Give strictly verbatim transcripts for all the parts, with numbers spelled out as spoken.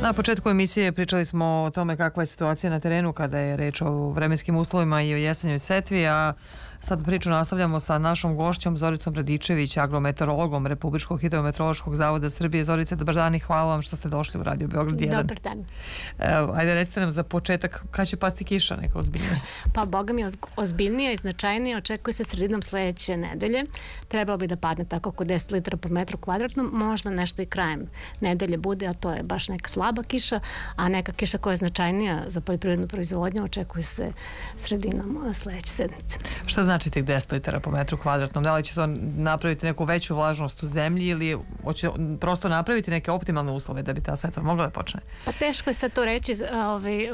Na početku emisije pričali smo o tome kakva je situacija na terenu kada je reč o vremenskim uslovima i o jesenjoj setvi, a sad priču nastavljamo sa našom gošćom Zoricom Radičević, agrometeorologom Republičkog hidrometeorološkog zavoda Srbije. Zorice, dobar dan i hvala vam što ste došli u Radio Beograd jedan. Dobar dan. Evo, ajde recite nam za početak, kada će pasti kiša neka ozbiljnija? Pa boga mi ozbiljnija i značajnija očekuje se sredinom sledeće nedelje. Trebalo bi da padne tako oko deset litara po metru kvadratnom, možda nešto i krajem nedelje bude, a to je baš neka slaba kiša, a neka kiša koja je značajnija za poljoprivrednu proizvodnju očekuje se sredinom sledeće sedmice. Šta znači tih deset litara po metru kvadratnom? Da li će to napraviti neku veću vlažnost u zemlji ili hoće prosto napraviti neke optimalne uslove da bi ta setva mogla da počne? Pa teško je sad to reći ovaj,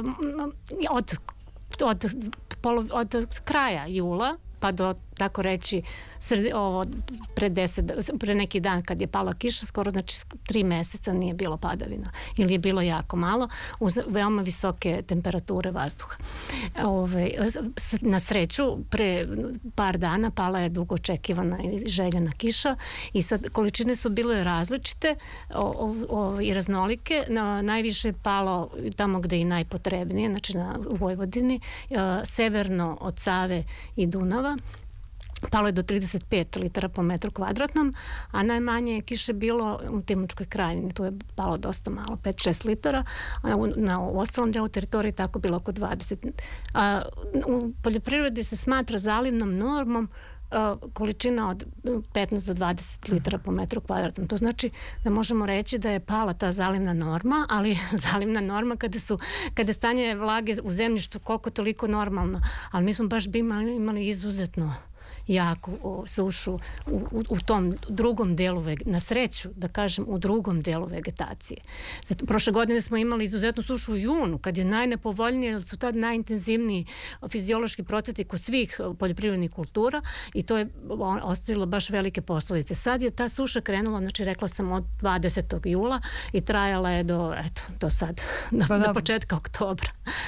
od, od, od, od kraja jula pa do, tako reći, sredi, ovo, pre, deset, pre neki dan kad je pala kiša, skoro znači tri meseca nije bilo padavina ili je bilo jako malo uz veoma visoke temperature vazduha. Ove, na sreću, pre par dana pala je dugo očekivana i željena kiša i sad količine su bile različite o, o, i raznolike. Na, najviše je palo tamo gde je i najpotrebnije, znači na Vojvodini, a, severno od Save i Dunava. Palo je do trideset pet litara po metru kvadratnom, a najmanje je kiše bilo u Timočkoj kraljini, tu je palo dosta malo, pet do šest litara, a na ostalom delu teritoriji tako bilo oko dvadeset. A, u poljoprivredi se smatra zalivnom normom a, količina od petnaest do dvadeset litara po metru kvadratnom. To znači da možemo reći da je pala ta zalivna norma, ali zalivna norma kada su, kada je stanje vlage u zemljištu koliko toliko normalno, ali mi smo baš imali, imali izuzetno jaku o, sušu u, u, u tom drugom delu, na sreću, da kažem, u drugom delu vegetacije. Zato, prošle godine smo imali izuzetnu sušu u junu, kad je najnepovoljnije, jer su tad najintenzivniji fiziološki procesi kod svih poljoprivrednih kultura i to je ostavilo baš velike posledice. Sad je ta suša krenula, znači rekla sam od dvadesetog jula i trajala je do, eto, do sad, do, pa da. do početka oktobra.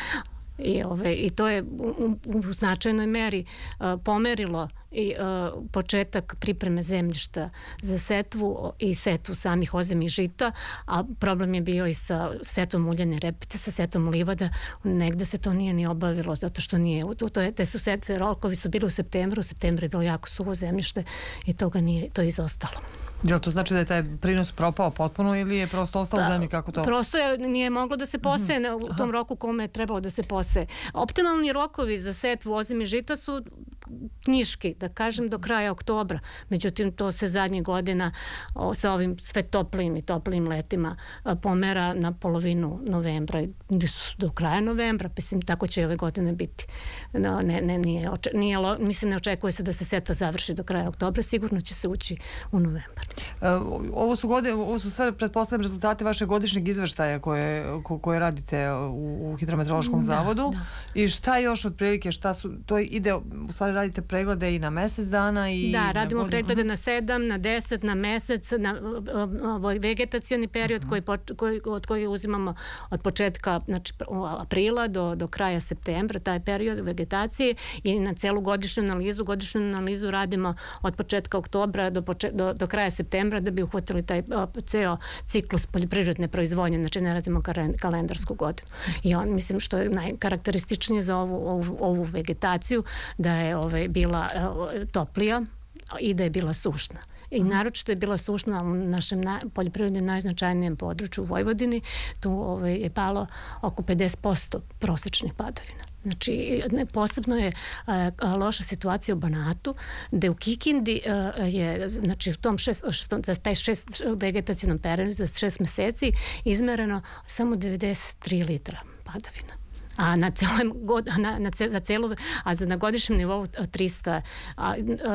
I, ove, i to je u, u značajnoj meri uh, pomerilo i uh, početak pripreme zemljišta za setvu i setvu samih ozimih žita, a problem je bio i sa setvom uljane repice, sa setvom livada. Negde se to nije ni obavilo zato što nije, to je, te su setve, rokovi su bili u septembru, u septembru je bilo jako suvo zemljište i toga nije, to je izostalo. Jel to znači da je taj prinos propao potpuno ili je prosto ostao u zemlji, kako to? Prosto je, nije moglo da se poseje mm-hmm. u tom roku kome je trebalo da se poseje. Optimalni rokovi za setvu ozimih žita su knjiški, da kažem, do kraja oktobra. Međutim, to se zadnjih godina o, sa ovim sve toplim i toplim letima a, pomera na polovinu novembra i do kraja novembra. Mislim, tako će ove godine biti. No, ne, ne, nije, oče, nije, mislim, ne očekuje se da se setva završi do kraja oktobra. Sigurno će se ući u novembar. E, ovo su godine, ovo su sve, pretpostavljam, rezultate vašeg godišnjeg izveštaja koje, ko, koje radite u, u hidrometeorološkom da, zavodu. Da. I šta još otprilike, šta su, to ide, u stvari radite preglede i na mesec dana i... Da, radimo na preglede na sedam, na deset, na mesec, na ovaj vegetacioni period uh-huh. koji, koji, od kojeg uzimamo od početka, znači aprila do, do kraja septembra, taj period vegetacije i na celu godišnju analizu. Godišnju analizu radimo od početka oktobra do, poče, do, do kraja septembra da bi uhvatili taj o, ceo ciklus poljoprivredne proizvodnje, znači ne radimo kalendarsku godinu. I on, mislim, što je najkarakterističnije za ovu, ovu, ovu vegetaciju, da je ovaj, bila uh, toplija i da je bila sušna. I naročito je bila sušna u našem na, poljoprivrednom najznačajnijem području u Vojvodini. Tu ovaj, je palo oko pedeset posto prosečnih padavina. Znači, posebno je a, loša situacija u Banatu, gde u Kikindi a, je, znači, u tom šest, što, za taj šest vegetacijnom periodu, za šest meseci, izmereno samo devedeset tri litra padavina. A na celom god, na, na, za celu, a za na godišnjem nivou trista, a,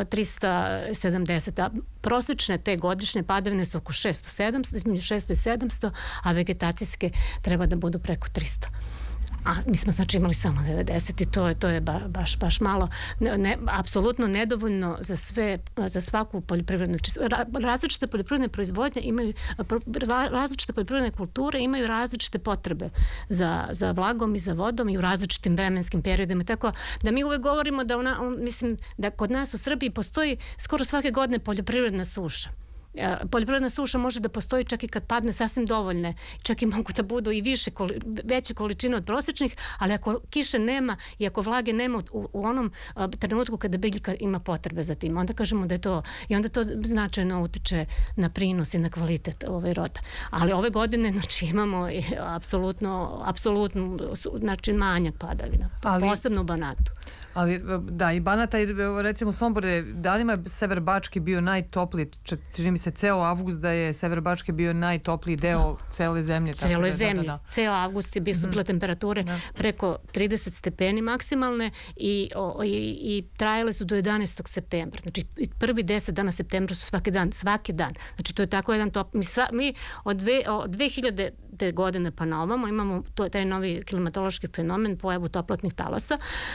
trista sedamdeset. A prosečne te godišnje padavine su oko šesto sedamsto, između šesto i sedamsto, a vegetacijske treba da budu preko trista. A mi smo znači imali samo devedeset i to je, to je ba, baš, baš malo, ne, ne, apsolutno nedovoljno za sve, za svaku poljoprivrednu. Različite poljoprivredne proizvodnje imaju, različite poljoprivredne kulture imaju različite potrebe za, za vlagom i za vodom i u različitim vremenskim periodima. Tako da mi uvek govorimo da, ona, mislim, da kod nas u Srbiji postoji skoro svake godine poljoprivredna suša. poljoprivredna suša može da postoji čak i kad padne sasvim dovoljne, čak i mogu da budu i više, veće količine od prosječnih, ali ako kiše nema i ako vlage nema u, u onom trenutku kada biljka ima potrebe za tim, onda kažemo da je to, i onda to značajno utiče na prinos i na kvalitet ove roda. Ali ove godine, znači, imamo apsolutno, apsolutno, znači, manjak padavina, ali, posebno u Banatu. Ali, da, i Banata, recimo Sombor, da li ima Severbački bio najtopliji, čini mi se ceo avgust da je Severbački bio najtopliji deo cele zemlje. Cele da, zemlje, da, da. Ceo avgust je bio su bile temperature da. preko trideset stepeni maksimalne i, o, i, i trajale su do jedanaestog septembra. Znači, prvi deset dana septembra su svaki dan, svaki dan. Znači, to je tako jedan top. Mi, sva, mi od, dve, od dve hiljade godine pa na ovamo imamo to, taj novi klimatološki fenomen, pojavu toplotnih talasa,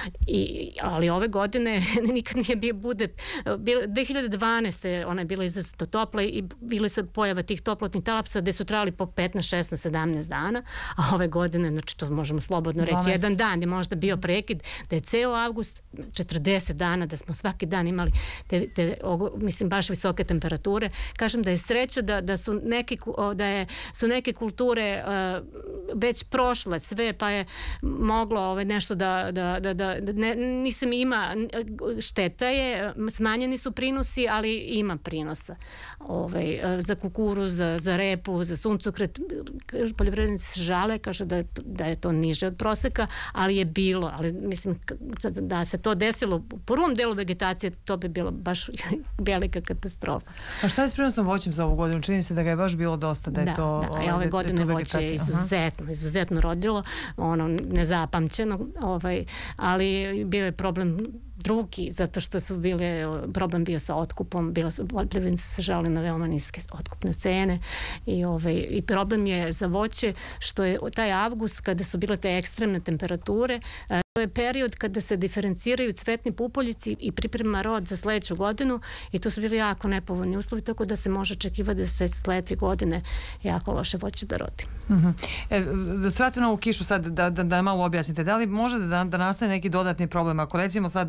i, ali ove godine nikad nije bio bude. dve hiljade dvanaeste ona je bila izrazito topla i bili su pojava tih toplotnih talasa gde su trajali po petnaest, šesnaest, sedamnaest dana, a ove godine, znači to možemo slobodno reći, dvanaest jedan dan je možda bio prekid, da je ceo avgust četrdeset dana, da smo svaki dan imali te, te mislim, baš visoke temperature. Kažem da je sreća da, da su neke, da je, su neke kulture Uh, već prošle sve, pa je moglo ovaj, nešto da, da, da, da ne, nisam ima, šteta je, smanjeni su prinosi, ali ima prinosa. Ovaj, za kukuruz, za, za repu, za suncokret, poljoprivrednici se žale, kaže da je, to, da je to niže od proseka, ali je bilo, ali mislim da se to desilo u prvom delu vegetacije, to bi bilo baš velika katastrofa. A šta je s prinosom voćem za ovu godinu? Čini se da ga je baš bilo dosta, da je da, to... Da, i ove godine voće je izuzetno, Aha. izuzetno rodilo, ono, nezapamćeno, ovaj, ali bio je problem drugi, zato što su bile, problem bio sa otkupom, bilo su, poljoprivrednici su se žalili na veoma niske otkupne cene i, ovaj, i problem je za voće što je taj avgust kada su bile te ekstremne temperature, to je period kada se diferenciraju cvetni pupoljici i priprema rod za sledeću godinu i to su bili jako nepovoljni uslovi, tako da se može očekivati da se sledeće godine jako loše voće da rodi. Uh-huh. E, da se vratim na ovu kišu sad, da, da, da malo objasnite, da li može da, da nastane neki dodatni problem? Ako recimo sad,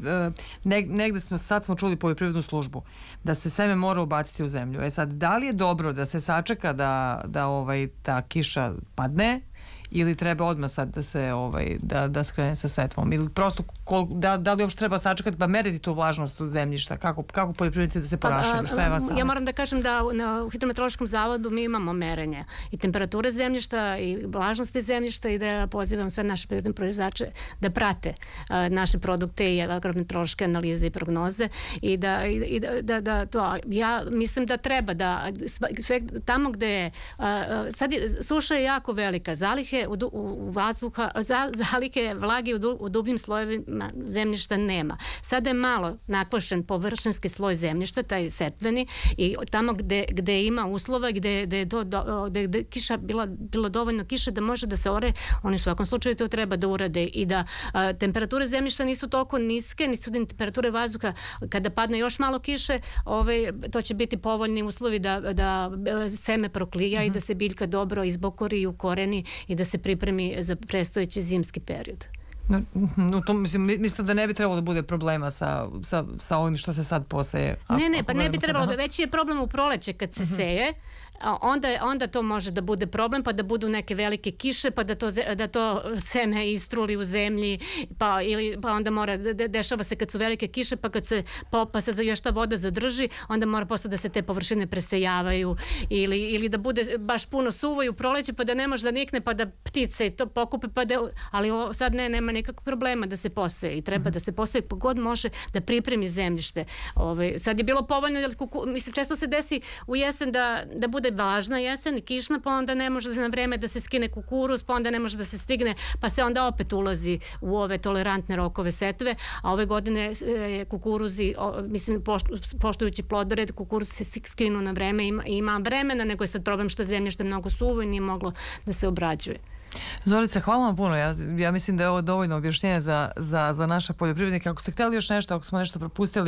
ne, negde smo, sad smo čuli poljoprivrednu službu, da se seme mora ubaciti u zemlju. E sad, da li je dobro da se sačeka da, da ovaj, ta kiša padne, ili treba odmah sad da se ovaj, da, da skrene sa setvom, ili prosto kol, da, da li uopšte treba sačekati pa meriti tu vlažnost u zemljišta, kako, kako poljoprivrednici da se ponašaju, šta je vas savjet? Ja moram da kažem da na hidrometeorološkom zavodu mi imamo merenje i temperature zemljišta i vlažnosti zemljišta i da ja pozivam sve naše poljoprivredne proizvođače da prate uh, naše produkte i agrometeorološke analize i prognoze i da, i da, da, da to, ja mislim da treba da sve, tamo gde je uh, sad je, suša je jako velika, zalihe u, u vazduha, za, zalike vlage u, du, u dubljim slojevima zemljišta nema. Sada je malo nakvašen površinski sloj zemljišta, taj setveni, i tamo gde, gde ima uslova, gde, gde je do, do, gde, gde kiša bila, bilo dovoljno kiše da može da se ore, oni u svakom slučaju to treba da urade i da a, temperature zemljišta nisu toliko niske, nisu temperature vazduha, kada padne još malo kiše, ovaj, to će biti povoljni uslovi da, da seme proklija mm-hmm. i da se biljka dobro izbokori i ukoreni i da se pripremi za prestojeći zimski period. No, no to mislim, mislim da ne bi trebalo da bude problema sa, sa, sa ovim što se sad poseje. Ne, ne, pa ne bi trebalo, već je problem u proleće kad se uh-huh. seje, onda, onda to može da bude problem, pa da budu neke velike kiše, pa da to, da to seme istruli u zemlji, pa, ili, pa onda mora, de, dešava se kad su velike kiše, pa kad se, pa, pa se još ta voda zadrži, onda mora posle da se te površine presejavaju, ili, ili da bude baš puno suvo i u proleće, pa da ne može da nikne, pa da ptice to pokupe, pa da, ali ovo, sad ne, nema nikakvog problema da se poseje i treba mm-hmm. da se poseje pogod može da pripremi zemljište. Ove, sad je bilo povoljno, mislim, često se desi u jesen da, da bude vlažna jesen i kišna, pa onda ne može na vreme da se skine kukuruz, pa onda ne može da se stigne, pa se onda opet ulazi u ove tolerantne rokove setve, a ove godine je kukuruzi, mislim, poštujući plodored, kukuruz se skinu na vreme, ima, ima vremena, nego je sad problem što je zemljište mnogo suvo i nije moglo da se obrađuje. Zorica, hvala vam puno. Ja, ja mislim da je ovo dovoljno objašnjenje za, za, za naše poljoprivrednike. Ako ste htjeli još nešto, ako smo nešto propustili...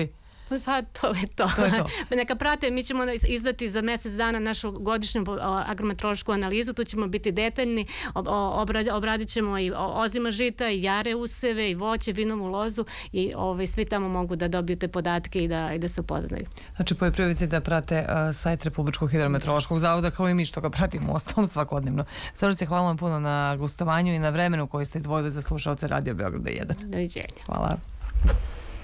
Pa to je to. To je to. Neka prate, mi ćemo izdati za mjesec dana našu godišnju agrometeorološku analizu, tu ćemo biti detaljni, obradit ćemo i ozima žita, i jare useve, i voće, vinovu lozu i ovaj, svi tamo mogu da dobiju te podatke i da, i da se upoznaju. Znači, poljoprivrednici da prate uh, sajt Republičkog hidrometeorološkog zavoda, kao i mi što ga pratimo ostalom svakodnevno. Zorice, hvala vam puno na gostovanju i na vremenu koji ste izdvojili za slušalce Radio Beograda jedan. Doviđenja. Hvala.